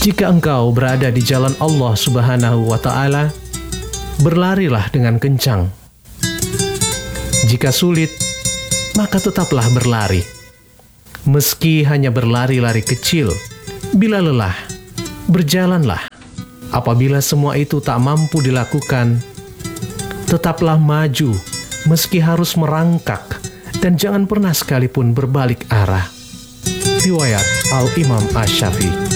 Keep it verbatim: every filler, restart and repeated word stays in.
Jika engkau berada di jalan Allah Subhanahu wa Ta'ala, berlarilah dengan kencang. Jika sulit, maka tetaplah berlari. Meski hanya berlari-lari kecil, bila lelah, berjalanlah. Apabila semua itu tak mampu dilakukan, tetaplah maju, meski harus merangkak, dan jangan pernah sekalipun berbalik arah. Riwayat Al-Imam Asy-Syafi'i.